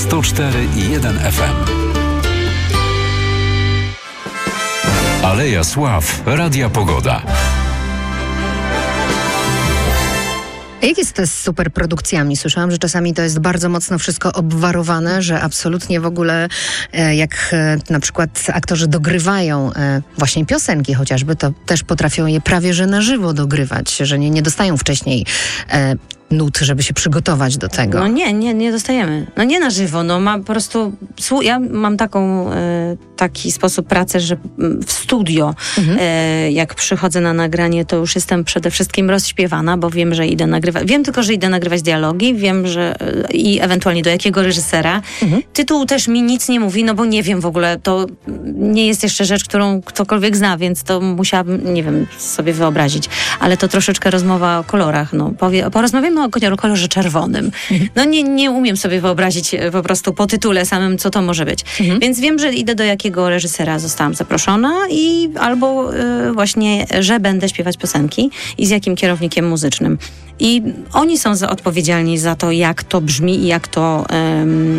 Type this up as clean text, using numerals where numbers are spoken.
104,1 FM. Aleja Sław, Radia Pogoda. Jak jest to z superprodukcjami? Słyszałam, że czasami to jest bardzo mocno wszystko obwarowane, że absolutnie w ogóle jak na przykład aktorzy dogrywają właśnie piosenki chociażby, to też potrafią je prawie że na żywo dogrywać, że nie dostają wcześniej nut, żeby się przygotować do tego. No nie dostajemy. No nie na żywo, po prostu ja mam taki sposób pracy, że w studio jak przychodzę na nagranie, to już jestem przede wszystkim rozśpiewana, bo wiem, że idę nagrywać. Wiem tylko, że idę nagrywać dialogi, wiem, że i ewentualnie do jakiego reżysera. Tytuł też mi nic nie mówi, bo nie wiem w ogóle, to nie jest jeszcze rzecz, którą ktokolwiek zna, więc to musiałabym, nie wiem, sobie wyobrazić. Ale to troszeczkę rozmowa o kolorach. Porozmawiamy o kolorze czerwonym. Nie umiem sobie wyobrazić po prostu po tytule samym, co to może być. Więc wiem, że idę do jakiego reżysera zostałam zaproszona i albo właśnie, że będę śpiewać piosenki i z jakim kierownikiem muzycznym. I oni są odpowiedzialni za to, jak to brzmi i jak to